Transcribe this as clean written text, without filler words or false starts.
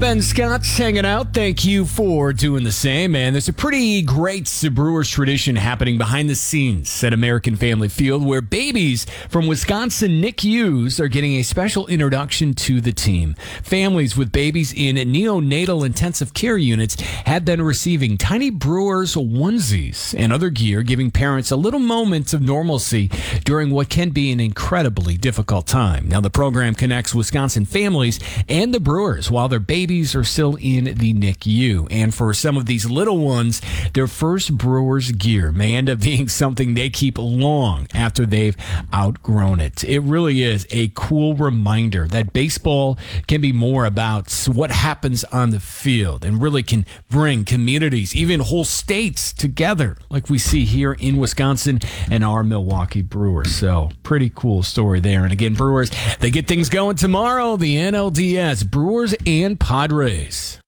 Ben Scott's hanging out. Thank you for doing the same, man. There's a pretty great Brewers tradition happening behind the scenes at American Family Field where babies from Wisconsin NICUs are getting a special introduction to the team. Families with babies in neonatal intensive care units have been receiving tiny Brewers onesies and other gear, giving parents a little moment of normalcy during what can be an incredibly difficult time. Now, the program connects Wisconsin families and the Brewers while their babies are still in the NICU. And for some of these little ones, their first Brewers gear may end up being something they keep long after they've outgrown it. It really is a cool reminder that baseball can be more about what happens on the field and really can bring communities, even whole states together, like we see here in Wisconsin and our Milwaukee Brewers. So pretty cool story there. And again, Brewers, they get things going tomorrow, the NLDS, Brewers and Padres.